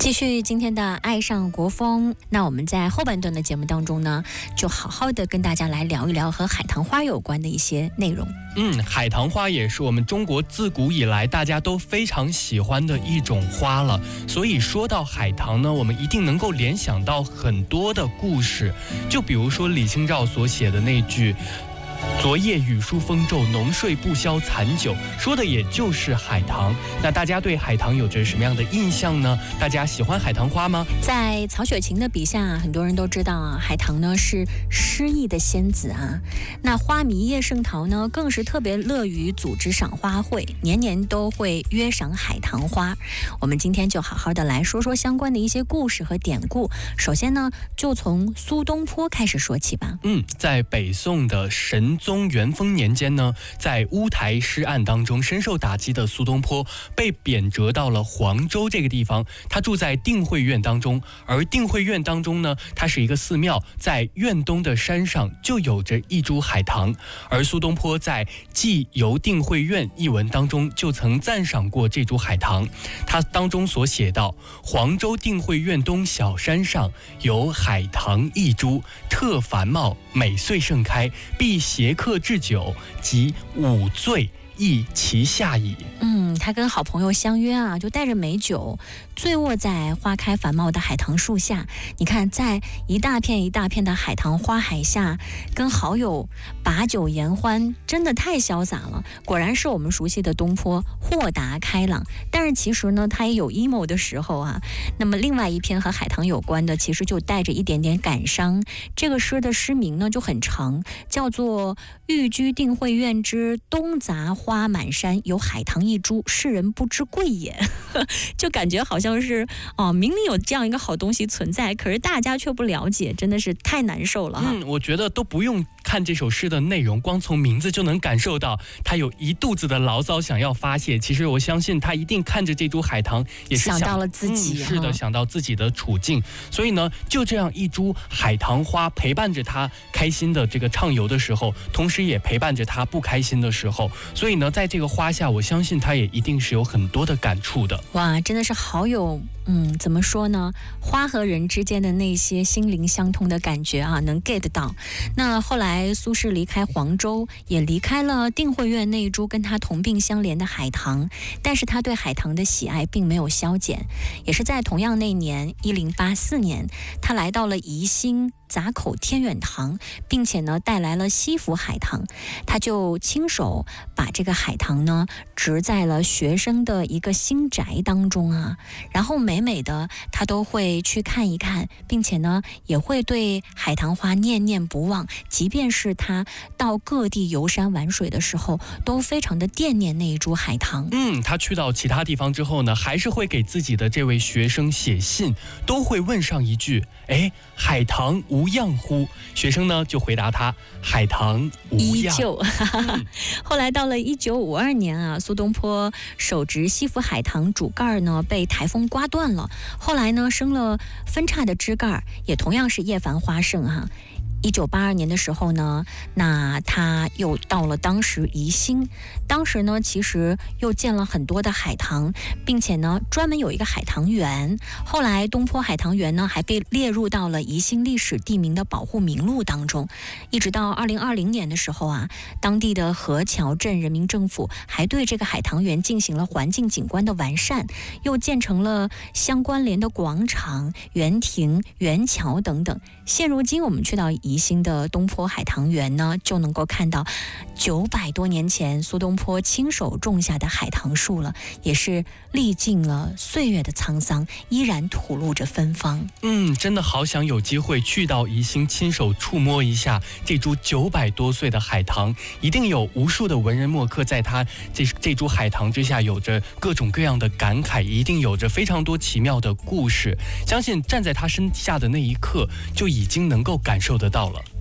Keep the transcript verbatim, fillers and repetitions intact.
继续今天的爱上国风，那我们在后半段的节目当中呢，就好好的跟大家来聊一聊和海棠花有关的一些内容。 嗯，海棠花也是我们中国自古以来大家都非常喜欢的一种花了，所以说到海棠呢，我们一定能够联想到很多的故事，就比如说李清照所写的那句昨夜雨疏风骤，浓睡不消残酒，说的也就是海棠。那大家对海棠有着什么样的印象呢？大家喜欢海棠花吗？ 在曹雪芹的笔下，很多人都知道啊，海棠呢是诗意的仙子啊。那花迷叶圣陶呢，更是特别乐于组织赏花会，年年都会约赏海棠花。我们今天就好好的来说说相关的一些故事和典故。首先呢，就从苏东坡开始说起吧。 嗯，在北宋的神宗元丰年间呢，在乌台诗案当中深受打击的苏东坡被贬谪到了黄州这个地方，他住在定慧院当中，而定慧院当中呢，它是一个寺庙，在院东的山上就有着一株海棠，而苏东坡在《寄游定慧院》一文当中就曾赞赏过这株海棠，他当中所写道：黄州定慧院东小山上，有海棠一株，特繁茂，每岁盛开，必携客置酒，即五醉亦其下矣。 嗯，他跟好朋友相约啊，就带着美酒，醉卧在花开繁茂的海棠树下。你看，在一大片一大片的海棠花海下，跟好友把酒言欢，真的太潇洒了。果然是我们熟悉的东坡，豁达开朗。但是其实呢，他也有 emo 的时候啊。那么另外一篇和海棠有关的，其实就带着一点点感伤。这个诗的诗名呢就很长，叫做《寓居定慧院之东杂花满山，有海棠一株，世人不知贵也》就感觉好像是哦，明明有这样一个好东西存在，可是大家却不了解，真的是太难受了哈。 嗯，我觉得都不用看这首诗的内容，光从名字就能感受到他有一肚子的牢骚想要发泄。其实我相信他一定看着这株海棠也是 想, 想到了自己、 嗯、是的、哦、想到自己的处境。所以呢，就这样一株海棠花陪伴着他开心的这个畅游的时候，同时也陪伴着他不开心的时候。所以呢，在这个花下，我相信他也一定是有很多的感触的。 哇，真的是好有嗯，怎么说呢？花和人之间的那些心灵相通的感觉啊，能 get 到。那后来苏轼离开黄州，也离开了定慧院那一株跟他同病相怜的海棠，但是他对海棠的喜爱并没有消减。也是在同样那年一零八四年，他来到了宜兴闸口天远堂，并且呢带来了西府海棠，他就亲手把这个海棠呢植在了学生的一个新宅当中啊，然后美美的他都会去看一看，并且呢也会对海棠花念念不忘，即便是他到各地游山玩水的时候，都非常的惦念那一株海棠。 嗯，他去到其他地方之后呢，还是会给自己的这位学生写信，都会问上一句：哎，海棠无恙乎？学生呢就回答他：海棠无恙。依旧。 嗯、后来到了一九五二年啊，苏东坡手植西府海棠主盖呢被台风刮断了，后来呢生了分叉的枝盖，也同样是叶繁花盛哈、啊。一九八二年的时候呢，那他又到了当时宜兴，当时呢其实又建了很多的海棠，并且呢专门有一个海棠园。后来东坡海棠园呢还被列入到了宜兴历史地名的保护名录当中。一直到二零二零年的时候啊，当地的河桥镇人民政府还对这个海棠园进行了环境景观的完善，又建成了相关联的广场、园亭、园桥等等。现如今我们去到宜兴的东坡海棠园呢，就能够看到九百多年前苏东坡亲手种下的海棠树了，也是历尽了岁月的沧桑，依然吐露着芬芳。 嗯，真的好想有机会去到宜兴，亲手触摸一下这株九百多岁的海棠，一定有无数的文人墨客在它这这株海棠之下有着各种各样的感慨，一定有着非常多奇妙的故事。相信站在他身下的那一刻，就已经能够感受得到了。